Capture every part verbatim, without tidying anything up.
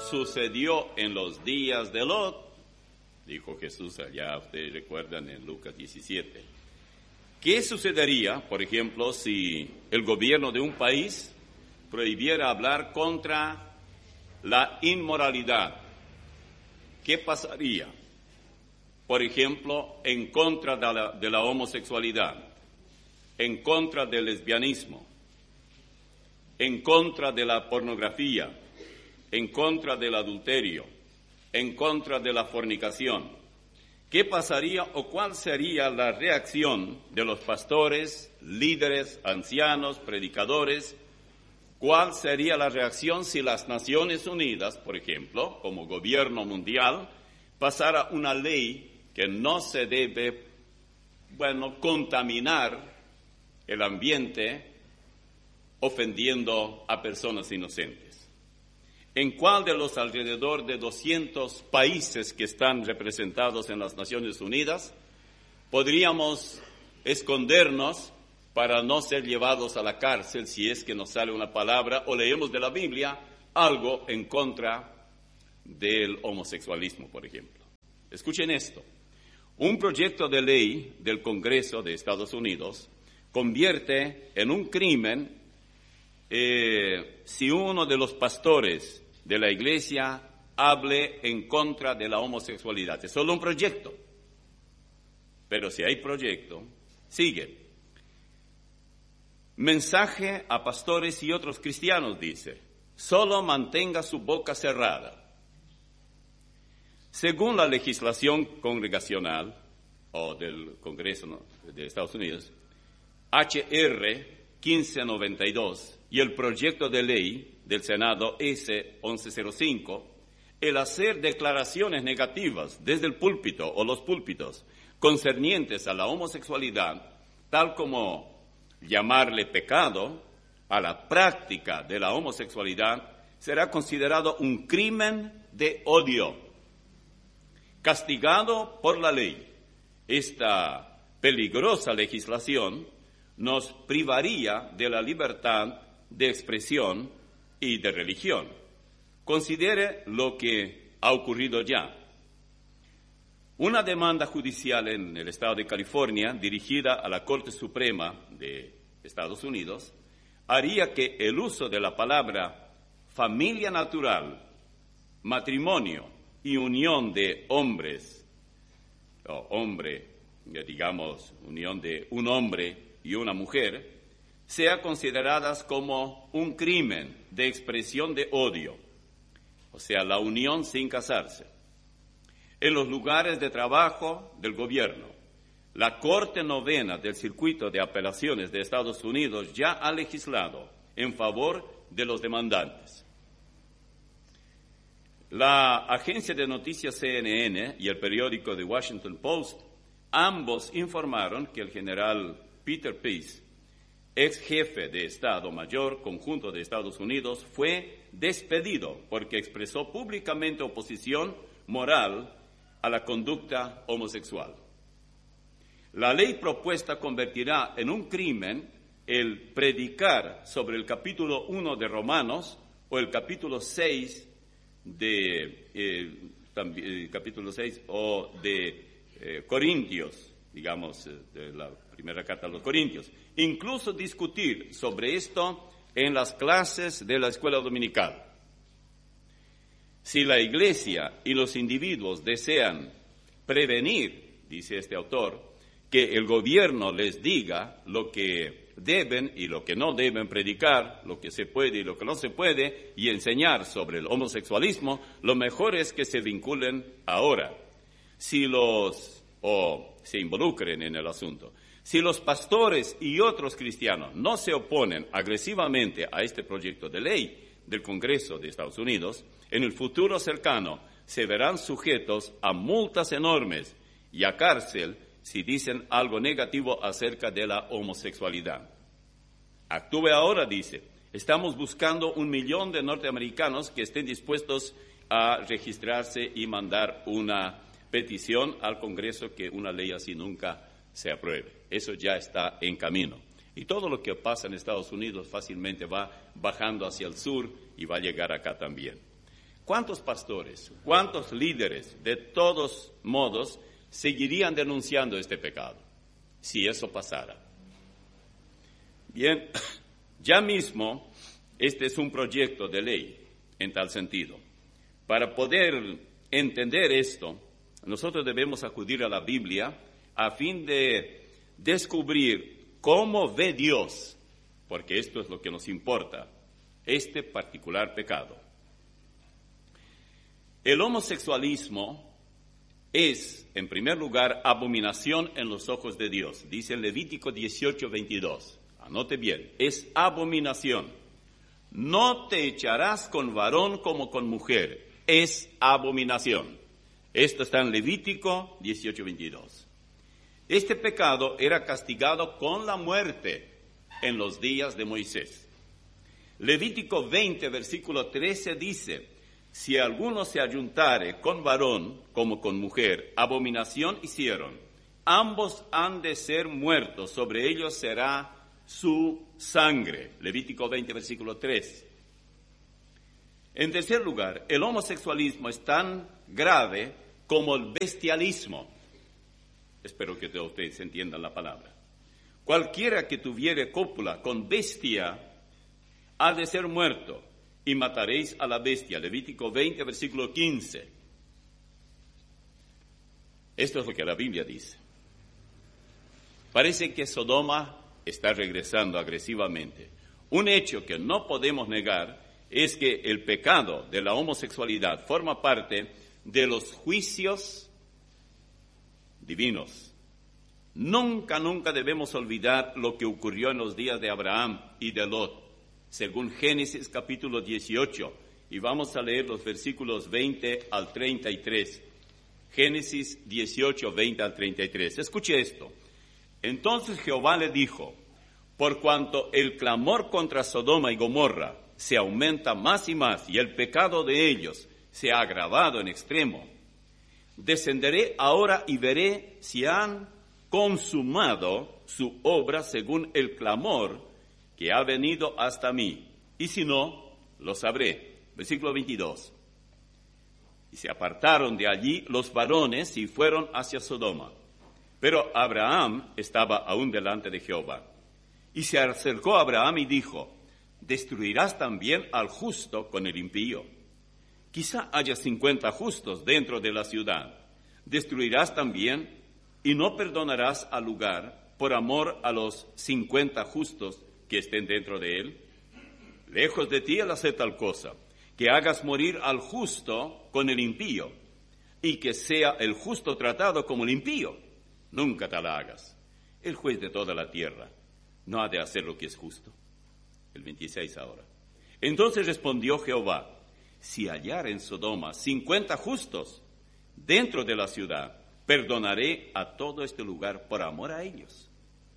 sucedió en los días de Lot, dijo Jesús allá, ustedes recuerdan en Lucas diecisiete. ¿Qué sucedería, por ejemplo, si el gobierno de un país prohibiera hablar contra la inmoralidad? ¿Qué pasaría, por ejemplo, en contra de la, de la homosexualidad, en contra del lesbianismo, en contra de la pornografía, en contra del adulterio, en contra de la fornicación? ¿Qué pasaría o cuál sería la reacción de los pastores, líderes, ancianos, predicadores? ¿Cuál sería la reacción si las Naciones Unidas, por ejemplo, como gobierno mundial, pasara una ley que no se debe, bueno, contaminar el ambiente ofendiendo a personas inocentes? ¿En cuál de los alrededor de doscientos países que están representados en las Naciones Unidas podríamos escondernos para no ser llevados a la cárcel si es que nos sale una palabra o leemos de la Biblia algo en contra del homosexualismo, por ejemplo? Escuchen esto. Un proyecto de ley del Congreso de Estados Unidos convierte en un crimen eh, si uno de los pastores de la iglesia hable en contra de la homosexualidad. Es solo un proyecto. Pero si hay proyecto, sigue. Mensaje a pastores y otros cristianos, dice: solo mantenga su boca cerrada. Según la legislación congregacional, o del Congreso, ¿no?, de Estados Unidos, H R quince noventa y dos, y el proyecto de ley del Senado S once cero cinco, el hacer declaraciones negativas desde el púlpito o los púlpitos concernientes a la homosexualidad, tal como llamarle pecado a la práctica de la homosexualidad, será considerado un crimen de odio, castigado por la ley. Esta peligrosa legislación nos privaría de la libertad de expresión y de religión. Considere lo que ha ocurrido ya. Una demanda judicial en el estado de California, dirigida a la Corte Suprema de Estados Unidos, haría que el uso de la palabra familia natural, matrimonio y unión de hombres, o hombre, digamos, unión de un hombre y una mujer, sea consideradas como un crimen de expresión de odio, o sea, la unión sin casarse. En los lugares de trabajo del gobierno, la Corte Novena del Circuito de Apelaciones de Estados Unidos ya ha legislado en favor de los demandantes. La agencia de noticias C N N y el periódico The Washington Post ambos informaron que el general Peter Peace, ex jefe de Estado Mayor Conjunto de Estados Unidos, fue despedido porque expresó públicamente oposición moral a la conducta homosexual. La ley propuesta convertirá en un crimen el predicar sobre el capítulo uno de Romanos o el capítulo seis de eh, también, capítulo seis o de eh, Corintios, digamos, eh, de la primera carta a los Corintios. Incluso discutir sobre esto en las clases de la escuela dominical. Si la Iglesia y los individuos desean prevenir, dice este autor, que el gobierno les diga lo que deben y lo que no deben predicar, lo que se puede y lo que no se puede, y enseñar sobre el homosexualismo, lo mejor es que se vinculen ahora, si los, o se involucren en el asunto. Si los pastores y otros cristianos no se oponen agresivamente a este proyecto de ley del Congreso de Estados Unidos, en el futuro cercano se verán sujetos a multas enormes y a cárcel si dicen algo negativo acerca de la homosexualidad. Actúe ahora, dice. Estamos buscando un millón de norteamericanos que estén dispuestos a registrarse y mandar una petición al Congreso que una ley así nunca se apruebe. Eso ya está en camino. Y todo lo que pasa en Estados Unidos fácilmente va bajando hacia el sur y va a llegar acá también. ¿cuántos pastores, cuántos líderes, de todos modos, seguirían denunciando este pecado si eso pasara? Bien, ya mismo este es un proyecto de ley en tal sentido. Para poder entender esto, nosotros debemos acudir a la Biblia a fin de descubrir cómo ve Dios, porque esto es lo que nos importa, este particular pecado. El homosexualismo es, en primer lugar, abominación en los ojos de Dios. Dice en Levítico dieciocho, veintidós. Anote bien, es abominación. No te echarás con varón como con mujer. Es abominación. Esto está en Levítico dieciocho, veintidós. Este pecado era castigado con la muerte en los días de Moisés. Levítico veinte, versículo trece dice: si alguno se ayuntare con varón como con mujer, abominación hicieron. Ambos han de ser muertos, sobre ellos será su sangre. Levítico veinte, versículo tres. En tercer lugar, el homosexualismo es tan grave como el bestialismo. Espero que todos ustedes entiendan la palabra. Cualquiera que tuviere cópula con bestia ha de ser muerto, y mataréis a la bestia. Levítico veinte, versículo quince. Esto es lo que la Biblia dice. Parece que Sodoma está regresando agresivamente. Un hecho que no podemos negar es que el pecado de la homosexualidad forma parte de los juicios divinos. Nunca, nunca debemos olvidar lo que ocurrió en los días de Abraham y de Lot, según Génesis capítulo dieciocho, y vamos a leer los versículos veinte al treinta y tres. Génesis dieciocho, veinte al treinta y tres. Escuche esto. Entonces Jehová le dijo: por cuanto el clamor contra Sodoma y Gomorra se aumenta más y más, y el pecado de ellos se ha agravado en extremo, descenderé ahora y veré si han consumado su obra según el clamor que ha venido hasta mí, y si no, lo sabré. Versículo veintidós. Y se apartaron de allí los varones y fueron hacia Sodoma. Pero Abraham estaba aún delante de Jehová. Y se acercó a Abraham y dijo: ¿destruirás también al justo con el impío? Quizá haya cincuenta justos dentro de la ciudad. ¿Destruirás también y no perdonarás al lugar por amor a los cincuenta justos que estén dentro de él? Lejos de ti el hacer tal cosa, que hagas morir al justo con el impío, y que sea el justo tratado como el impío. Nunca tal hagas. El juez de toda la tierra no ha de hacer lo que es justo. El veintiséis ahora. Entonces respondió Jehová: si hallar en Sodoma cincuenta justos dentro de la ciudad, perdonaré a todo este lugar por amor a ellos.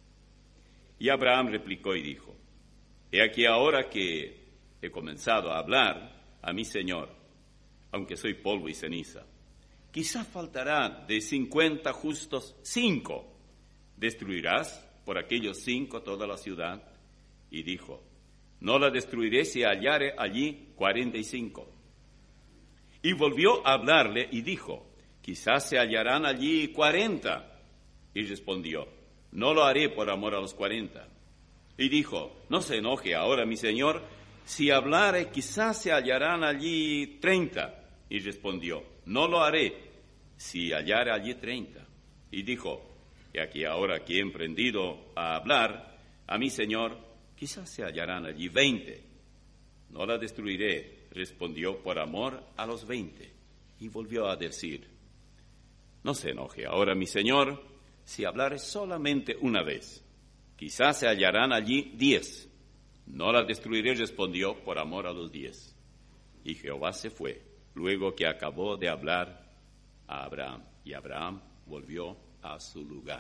Y Abraham replicó y dijo: he aquí ahora que he comenzado a hablar a mi Señor, aunque soy polvo y ceniza, quizá faltará de cincuenta justos cinco. ¿Destruirás por aquellos cinco toda la ciudad? Y dijo: no la destruiré si hallare allí cuarenta y cinco. Y volvió a hablarle y dijo: quizás se hallarán allí cuarenta. Y respondió: no lo haré por amor a los cuarenta. Y dijo: no se enoje ahora mi señor, si hablare quizás se hallarán allí treinta. Y respondió: no lo haré, si hallare allí treinta. Y dijo: y aquí ahora que he emprendido a hablar a mi señor, quizás se hallarán allí veinte. No la destruiré, respondió, por amor a los veinte. Y volvió a decir: no se enoje ahora mi señor, si hablare solamente una vez, quizás se hallarán allí diez. No la destruiré, respondió, por amor a los diez. Y Jehová se fue, luego que acabó de hablar a Abraham. Y Abraham volvió a su lugar.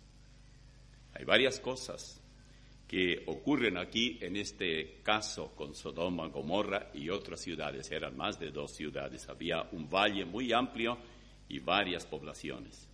Hay varias cosas que ocurren aquí en este caso con Sodoma, Gomorra y otras ciudades. Eran más de dos ciudades. Había un valle muy amplio y varias poblaciones.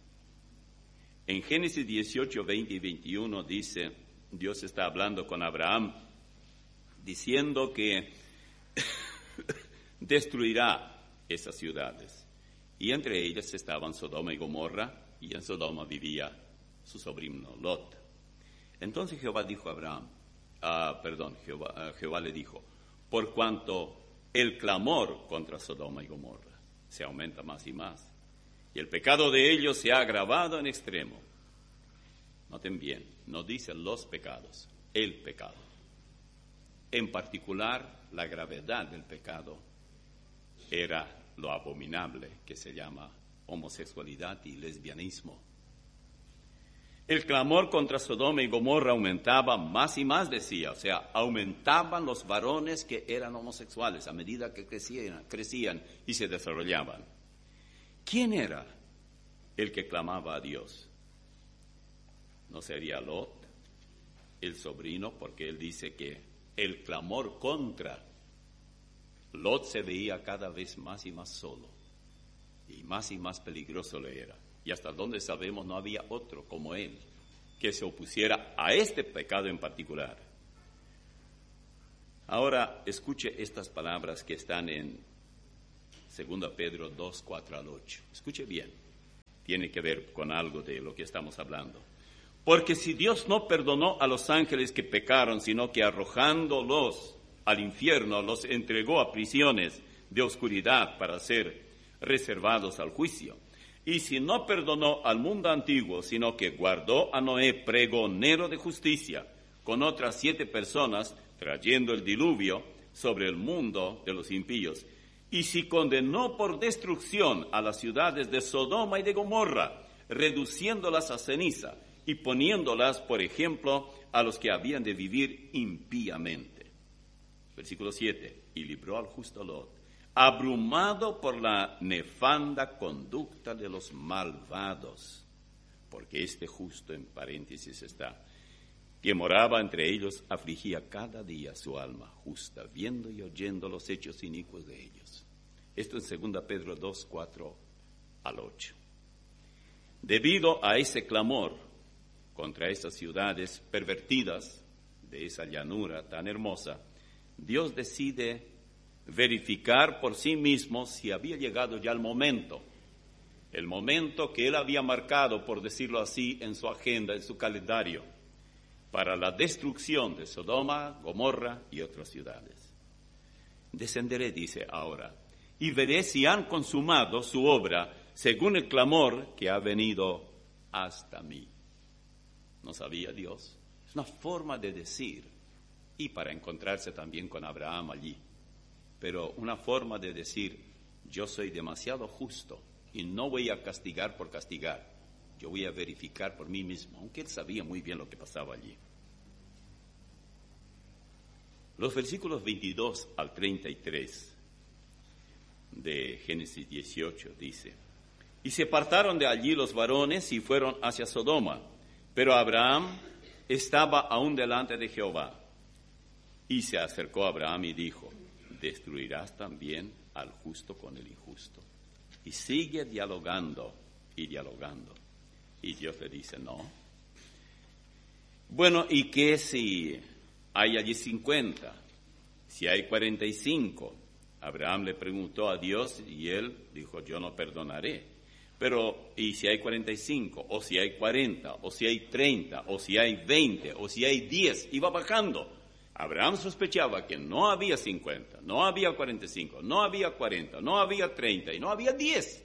En Génesis dieciocho, veinte y veintiuno dice, Dios está hablando con Abraham, diciendo que destruirá esas ciudades, y entre ellas estaban Sodoma y Gomorra, y en Sodoma vivía su sobrino Lot. Entonces Jehová dijo a Abraham, ah, perdón, Jehová, ah, Jehová le dijo, por cuanto el clamor contra Sodoma y Gomorra se aumenta más y más, y el pecado de ellos se ha agravado en extremo. Noten bien, no dice los pecados, el pecado. En particular, la gravedad del pecado era lo abominable que se llama homosexualidad y lesbianismo. El clamor contra Sodoma y Gomorra aumentaba más y más, decía, o sea, aumentaban los varones que eran homosexuales a medida que crecían, crecían y se desarrollaban. ¿Quién era el que clamaba a Dios? ¿No sería Lot, el sobrino? Porque él dice que el clamor contra Lot se veía cada vez más y más solo, y más y más peligroso le era. Y hasta donde sabemos no había otro como él que se opusiera a este pecado en particular. Ahora escuche estas palabras que están en Segunda Pedro dos, cuatro al ocho. Escuche bien, tiene que ver con algo de lo que estamos hablando. Porque si Dios no perdonó a los ángeles que pecaron, sino que arrojándolos al infierno los entregó a prisiones de oscuridad para ser reservados al juicio. Y si no perdonó al mundo antiguo, sino que guardó a Noé pregonero de justicia, con otras siete personas, trayendo el diluvio sobre el mundo de los impíos. Y si condenó por destrucción a las ciudades de Sodoma y de Gomorra, reduciéndolas a ceniza y poniéndolas, por ejemplo, a los que habían de vivir impíamente. Versículo siete. Y libró al justo Lot, abrumado por la nefanda conducta de los malvados, porque este justo, en paréntesis está, que moraba entre ellos, afligía cada día su alma justa, viendo y oyendo los hechos inicuos de ellos. Esto en Segunda Pedro dos, cuatro al ocho. Debido a ese clamor contra esas ciudades pervertidas de esa llanura tan hermosa, Dios decide verificar por sí mismo si había llegado ya el momento, el momento que Él había marcado, por decirlo así, en su agenda, en su calendario, para la destrucción de Sodoma, Gomorra y otras ciudades. Descenderé, dice ahora, y veré si han consumado su obra según el clamor que ha venido hasta mí. ¿No sabía Dios? Es una forma de decir, y para encontrarse también con Abraham allí, pero una forma de decir, yo soy demasiado justo y no voy a castigar por castigar, yo voy a verificar por mí mismo, aunque él sabía muy bien lo que pasaba allí. Los versículos veintidós al treinta y tres de Génesis dieciocho dice, y se apartaron de allí los varones y fueron hacia Sodoma, pero Abraham estaba aún delante de Jehová. Y se acercó a Abraham y dijo, ¿destruirás también al justo con el injusto? Y sigue dialogando y dialogando. Y Dios le dice, no. Bueno, ¿y qué si hay allí cincuenta? Si hay cuarenta y cinco. Abraham le preguntó a Dios y él dijo, yo no perdonaré. Pero, ¿y si hay cuarenta y cinco? O si hay cuarenta, o si hay treinta, o si hay veinte, o si hay diez. Iba bajando. Abraham sospechaba que no había cincuenta, no había cuarenta y cinco, no había cuarenta, no había treinta y no había diez.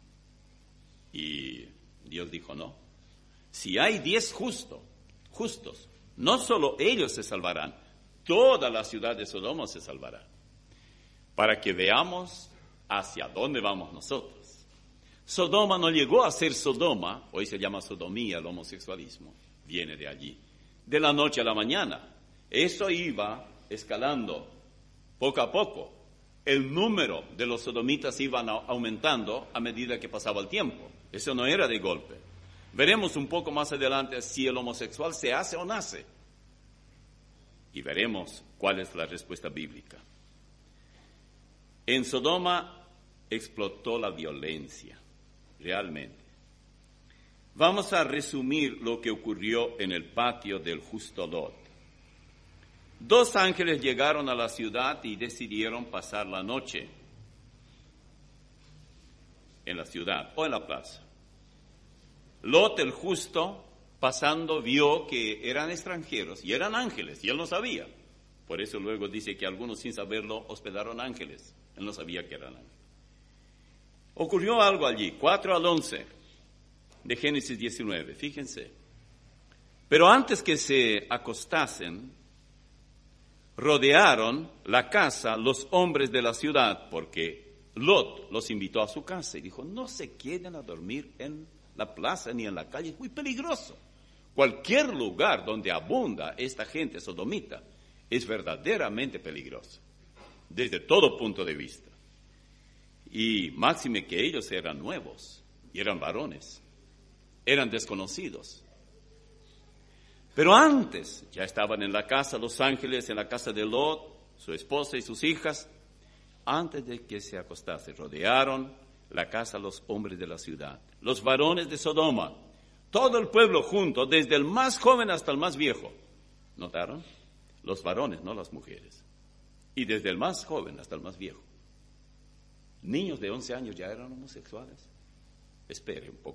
Y Dios dijo, no. Si hay diez justos, justos, no solo ellos se salvarán, toda la ciudad de Sodoma se salvará. Para que veamos hacia dónde vamos nosotros. Sodoma no llegó a ser Sodoma, hoy se llama sodomía, el homosexualismo, viene de allí, de la noche a la mañana. Eso iba escalando poco a poco. El número de los sodomitas iba aumentando a medida que pasaba el tiempo. Eso no era de golpe. Veremos un poco más adelante si el homosexual se hace o nace. Y veremos cuál es la respuesta bíblica. En Sodoma explotó la violencia, realmente. Vamos a resumir lo que ocurrió en el patio del justo Lot. Dos ángeles llegaron a la ciudad y decidieron pasar la noche. en la ciudad o en la plaza. Lot el justo, pasando, vio que eran extranjeros y eran ángeles, y él no sabía. Por eso luego dice que algunos sin saberlo hospedaron ángeles. Él no sabía que eran ángeles. Ocurrió algo allí, cuatro al once de Génesis diecinueve, fíjense. Pero antes que se acostasen, rodearon la casa los hombres de la ciudad, porque Lot los invitó a su casa y dijo, no se queden a dormir en la plaza ni en la calle, es muy peligroso. Cualquier lugar donde abunda esta gente sodomita es verdaderamente peligroso, desde todo punto de vista. Y máxime que ellos eran nuevos, y eran varones, eran desconocidos. Pero antes ya estaban en la casa los ángeles, en la casa de Lot, su esposa y sus hijas. Antes de que se acostase, rodearon la casa los hombres de la ciudad, los varones de Sodoma, todo el pueblo junto, desde el más joven hasta el más viejo. ¿Notaron? Los varones, no las mujeres. Y desde el más joven hasta el más viejo. Niños de once años ya eran homosexuales. Espere un poco.